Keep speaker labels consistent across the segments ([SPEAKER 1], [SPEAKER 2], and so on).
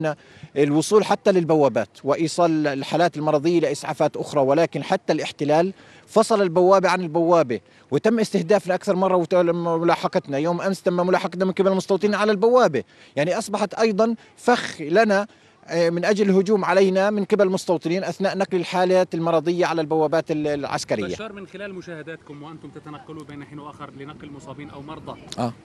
[SPEAKER 1] الوصول حتى للبوابات وإيصال الحالات المرضية لإسعافات أخرى، ولكن حتى الاحتلال فصل البوابة عن البوابة، وتم استهدافنا أكثر مرة وملاحقتنا. يوم أمس تم ملاحقتنا من قبل المستوطنين على البوابة، يعني أصبحت أيضا فخ لنا من أجل الهجوم علينا من قبل المستوطنين أثناء نقل الحالات المرضية على البوابات العسكرية.
[SPEAKER 2] بشار، من خلال مشاهداتكم وأنتم تتنقلوا بين حين وآخر لنقل مصابين أو مرضى،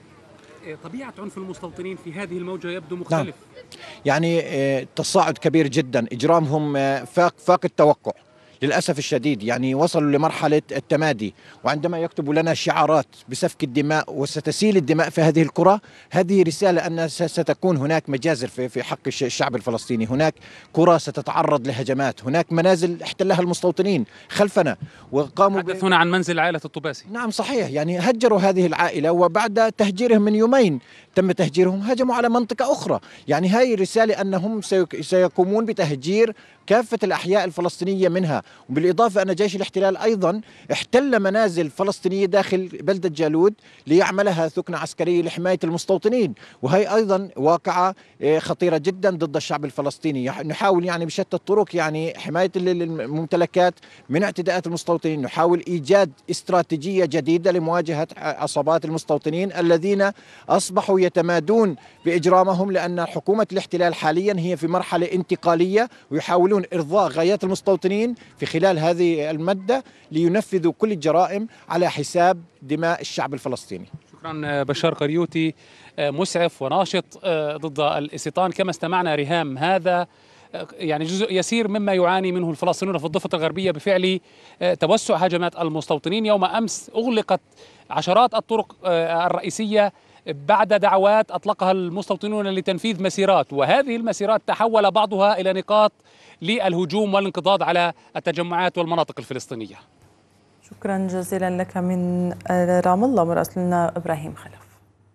[SPEAKER 2] طبيعة عنف المستوطنين في هذه الموجة يبدو مختلف.
[SPEAKER 1] نعم. يعني تصاعد كبير جدا، إجرامهم فاق التوقع للأسف الشديد. يعني وصلوا لمرحلة التمادي، وعندما يكتبوا لنا شعارات بسفك الدماء وستسيل الدماء في هذه القرى، هذه رسالة أن ستكون هناك مجازر في حق الشعب الفلسطيني. هناك قرى ستتعرض لهجمات، هناك منازل احتلها المستوطنين خلفنا وقاموا
[SPEAKER 2] تحدث هنا عن منزل عائلة الطباسي.
[SPEAKER 1] نعم صحيح، يعني هجروا هذه العائلة، وبعد تهجيرهم من يومين تم تهجيرهم، هجموا على منطقة أخرى. يعني هاي رسالة أنهم سيقومون بتهجير كافة الأحياء الفلسطينية منها. وبالإضافة أن جيش الاحتلال أيضا احتل منازل فلسطينية داخل بلدة جالود ليعملها ثكنة عسكرية لحماية المستوطنين، وهي أيضا واقعة خطيرة جدا ضد الشعب الفلسطيني. نحاول يعني بشتى الطرق يعني حماية الممتلكات من اعتداءات المستوطنين، نحاول إيجاد استراتيجية جديدة لمواجهة عصابات المستوطنين الذين أصبحوا يتمادون بإجرامهم، لأن حكومة الاحتلال حاليا هي في مرحلة انتقالية، ويحاولون إرضاء غايات المستوطنين في خلال هذه المدة لينفذوا كل الجرائم على حساب دماء الشعب الفلسطيني.
[SPEAKER 2] شكرا بشار قريوتي، مسعف وناشط ضد الاستيطان. كما استمعنا ريهام، هذا يعني جزء يسير مما يعاني منه الفلسطينيون في الضفة الغربية بفعل توسع هجمات المستوطنين. يوم أمس أغلقت عشرات الطرق الرئيسية بعد دعوات أطلقها المستوطنون لتنفيذ مسيرات، وهذه المسيرات تحول بعضها إلى نقاط للهجوم والانقضاض على التجمعات والمناطق الفلسطينية.
[SPEAKER 3] شكرا جزيلا لك من رام الله مراسلنا إبراهيم خلف.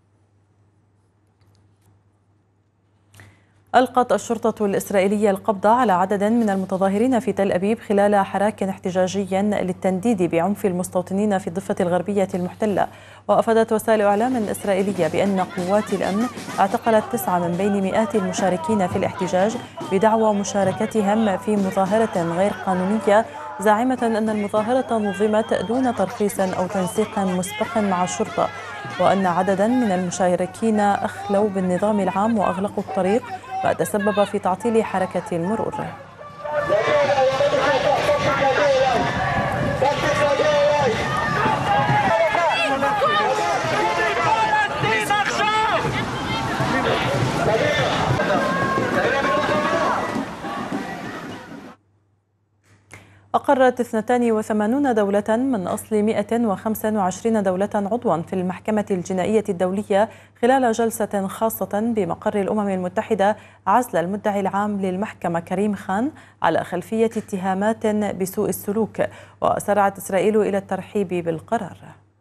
[SPEAKER 3] ألقت الشرطة الإسرائيلية القبض على عدد من المتظاهرين في تل أبيب خلال حراك احتجاجي للتنديد بعنف المستوطنين في الضفة الغربية المحتلة. وأفادت وسائل إعلام إسرائيلية بأن قوات الأمن اعتقلت 9 من بين مئات المشاركين في الاحتجاج بدعوى مشاركتهم في مظاهرة غير قانونية، زاعمة أن المظاهرة نظمت دون ترخيص أو تنسيق مسبق مع الشرطة، وأن عددا من المشاركين أخلوا بالنظام العام وأغلقوا الطريق، ما تسبب في تعطيل حركة المرور. أقرت 82 دولة من أصل 125 دولة عضوا في المحكمة الجنائية الدولية خلال جلسة خاصة بمقر الأمم المتحدة عزل المدعي العام للمحكمة كريم خان على خلفية اتهامات بسوء السلوك. وسارعت إسرائيل إلى الترحيب بالقرار.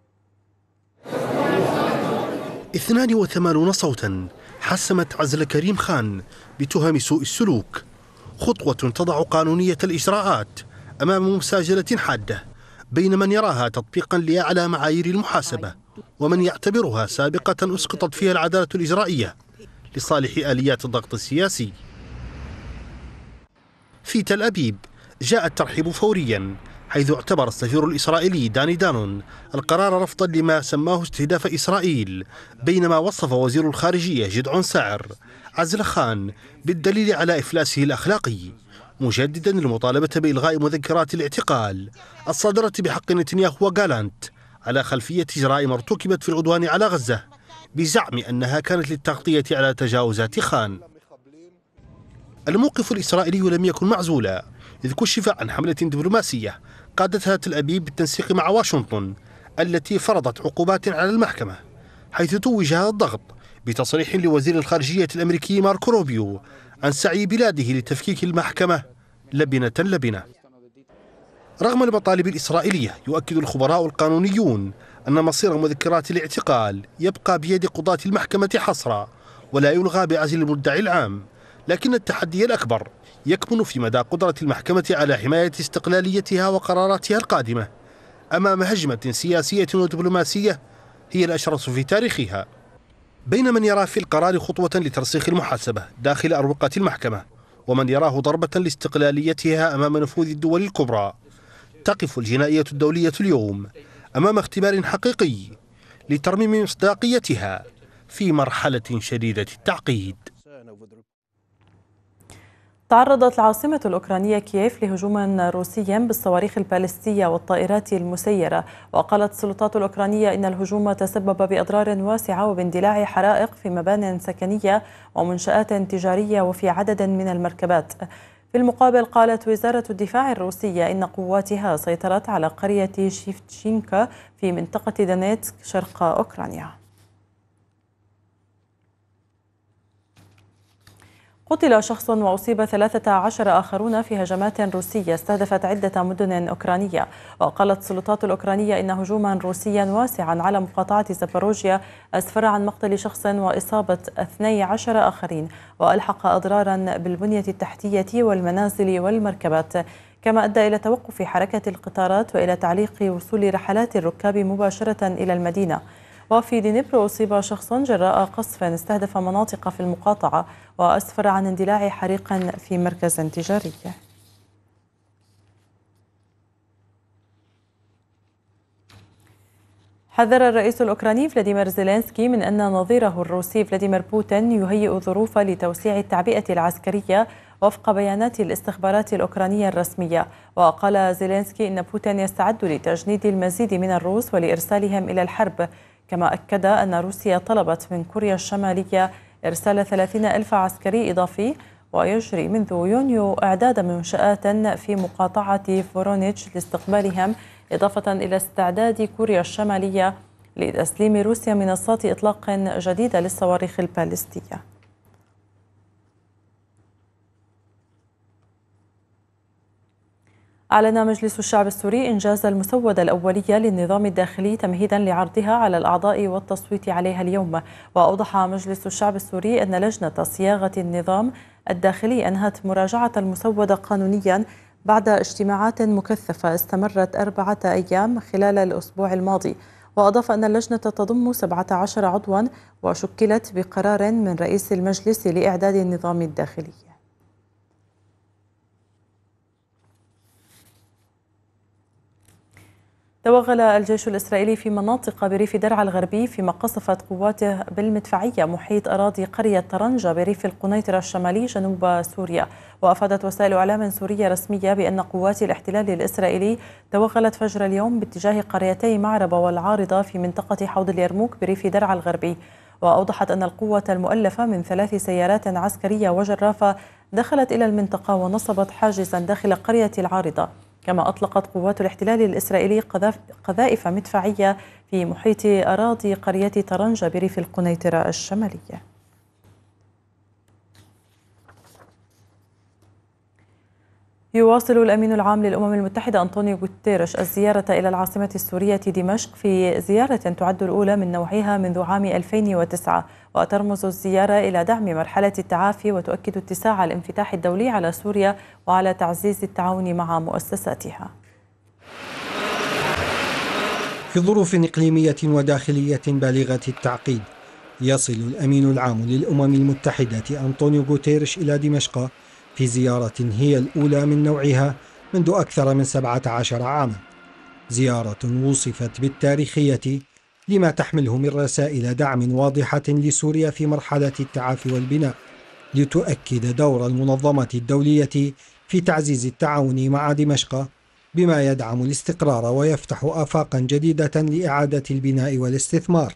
[SPEAKER 4] 82 صوتا حسمت عزل كريم خان بتهم سوء السلوك، خطوة تضع قانونية الإجراءات أمام مساجلة حادة بين من يراها تطبيقا لأعلى معايير المحاسبة ومن يعتبرها سابقة أسقطت فيها العدالة الإجرائية لصالح آليات الضغط السياسي. في تل أبيب جاء الترحيب فوريا، حيث اعتبر السفير الإسرائيلي داني دانون القرار رفضا لما سماه استهداف إسرائيل، بينما وصف وزير الخارجية جدعون ساعر عزل خان بالدليل على إفلاسه الأخلاقي، مجددا المطالبة بإلغاء مذكرات الاعتقال الصادرة بحق نتنياهو وغالانت على خلفية جرائم ارتكبت في العدوان على غزة، بزعم أنها كانت للتغطية على تجاوزات خان. الموقف الإسرائيلي لم يكن معزولا، إذ كشف عن حملة دبلوماسية قادتها تل أبيب بالتنسيق مع واشنطن التي فرضت عقوبات على المحكمة، حيث توج هذا الضغط بتصريح لوزير الخارجية الأمريكي ماركو روبيو عن سعي بلاده لتفكيك المحكمة لبنة لبنة. رغم المطالب الإسرائيلية، يؤكد الخبراء القانونيون أن مصير مذكرات الاعتقال يبقى بيد قضاة المحكمة حصرا ولا يلغى بعزل المدعي العام، لكن التحدي الأكبر يكمن في مدى قدرة المحكمة على حماية استقلاليتها وقراراتها القادمة أمام هجمة سياسية ودبلوماسية هي الأشرس في تاريخها. بين من يرى في القرار خطوة لترسيخ المحاسبة داخل أروقة المحكمة، ومن يراه ضربة لاستقلاليتها أمام نفوذ الدول الكبرى، تقف الجنائية الدولية اليوم أمام اختبار حقيقي لترميم مصداقيتها في مرحلة شديدة التعقيد.
[SPEAKER 3] تعرضت العاصمة الأوكرانية كييف لهجوم روسي بالصواريخ البالستية والطائرات المسيرة، وقالت السلطات الأوكرانية إن الهجوم تسبب بأضرار واسعة وباندلاع حرائق في مبان سكنية ومنشآت تجارية وفي عدد من المركبات. في المقابل قالت وزارة الدفاع الروسية إن قواتها سيطرت على قرية شيفتشينكا في منطقة دونيتسك شرق أوكرانيا. قتل شخص وأصيب 13 آخرون في هجمات روسية استهدفت عدة مدن أوكرانية، وقالت السلطات الأوكرانية إن هجوما روسيا واسعا على مقاطعة زاباروجيا أسفر عن مقتل شخص وإصابة 12 آخرين، وألحق أضرارا بالبنية التحتية والمنازل والمركبات، كما أدى إلى توقف حركة القطارات وإلى تعليق وصول رحلات الركاب مباشرة إلى المدينة. وفي دنيبرو أصيب شخص جراء قصف استهدف مناطق في المقاطعة وأسفر عن اندلاع حريق في مركز تجاري. حذر الرئيس الأوكراني فلاديمير زيلينسكي من أن نظيره الروسي فلاديمير بوتين يهيئ ظروف لتوسيع التعبئة العسكرية وفق بيانات الاستخبارات الأوكرانية الرسمية. وقال زيلينسكي إن بوتين يستعد لتجنيد المزيد من الروس ولإرسالهم إلى الحرب، كما أكد أن روسيا طلبت من كوريا الشمالية إرسال 30,000 عسكري إضافي، ويجري منذ يونيو إعداد منشآت في مقاطعة فورونيتش لاستقبالهم، إضافة إلى استعداد كوريا الشمالية لتسليم روسيا منصات إطلاق جديدة للصواريخ البالستية. أعلن مجلس الشعب السوري إنجاز المسودة الأولية للنظام الداخلي تمهيدا لعرضها على الأعضاء والتصويت عليها اليوم. وأوضح مجلس الشعب السوري أن لجنة صياغة النظام الداخلي أنهت مراجعة المسودة قانونيا بعد اجتماعات مكثفة استمرت 4 أيام خلال الأسبوع الماضي. وأضاف أن اللجنة تضم 17 عضوا وشكلت بقرار من رئيس المجلس لإعداد النظام الداخلي. توغل الجيش الإسرائيلي في مناطق بريف درعا الغربي فيما قصفت قواته بالمدفعية محيط أراضي قرية طرنجة بريف القنيطرة الشمالي جنوب سوريا. وأفادت وسائل إعلام سورية رسمية بأن قوات الاحتلال الإسرائيلي توغلت فجر اليوم باتجاه قريتي معربة والعارضة في منطقة حوض اليرموك بريف درعا الغربي. وأوضحت أن القوة المؤلفة من 3 سيارات عسكرية وجرافة دخلت إلى المنطقة ونصبت حاجزا داخل قرية العارضة. كما أطلقت قوات الاحتلال الإسرائيلي قذائف مدفعية في محيط أراضي قرية طرنجة بريف القنيطرة الشمالية. يواصل الأمين العام للأمم المتحدة أنطونيو غوتيريش الزيارة إلى العاصمة السورية دمشق في زيارة تعد الأولى من نوعها منذ عام 2009، وترمز الزيارة إلى دعم مرحلة التعافي وتؤكد اتساع الانفتاح الدولي على سوريا وعلى تعزيز التعاون مع مؤسساتها.
[SPEAKER 5] في ظروف إقليمية وداخلية بالغة التعقيد، يصل الأمين العام للأمم المتحدة أنطونيو غوتيريش إلى دمشق في زيارة هي الأولى من نوعها منذ أكثر من 17 عاما، زيارة وصفت بالتاريخية لما تحمله من رسائل دعم واضحة لسوريا في مرحلة التعافي والبناء، لتؤكد دور المنظمة الدولية في تعزيز التعاون مع دمشق بما يدعم الاستقرار ويفتح آفاقا جديدة لإعادة البناء والاستثمار.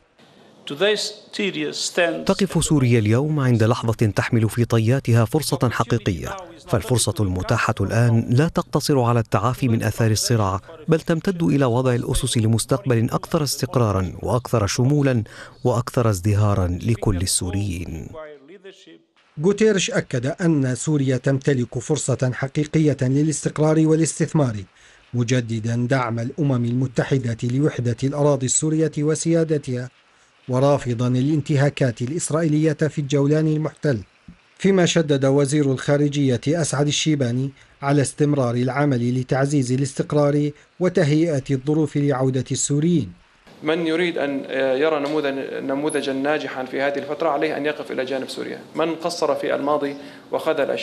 [SPEAKER 6] تقف سوريا اليوم عند لحظة تحمل في طياتها فرصة حقيقية، فالفرصة المتاحة الآن لا تقتصر على التعافي من آثار الصراع، بل تمتد إلى وضع الأسس لمستقبل أكثر استقرارا وأكثر شمولا وأكثر ازدهارا لكل السوريين.
[SPEAKER 5] غوتيريش أكد أن سوريا تمتلك فرصة حقيقية للاستقرار والاستثمار، مجددا دعم الأمم المتحدة لوحدة الأراضي السورية وسيادتها، ورافضا الانتهاكات الإسرائيلية في الجولان المحتل. فيما شدد وزير الخارجية أسعد الشيباني على استمرار العمل لتعزيز الاستقرار وتهيئة الظروف لعودة السوريين.
[SPEAKER 7] من يريد أن يرى نموذجا ناجحا في هذه الفترة عليه أن يقف إلى جانب سوريا. من قصر في الماضي وخذل